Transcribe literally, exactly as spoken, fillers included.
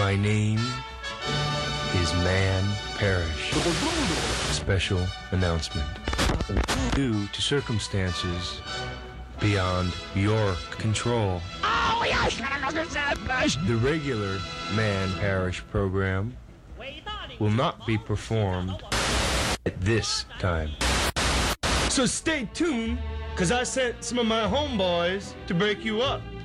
My name is Man Parrish. Special announcement. Due to circumstances beyond your control, the regular Man Parrish program will not be performed at this time. So stay tuned, because I sent some of my homeboys to break you up.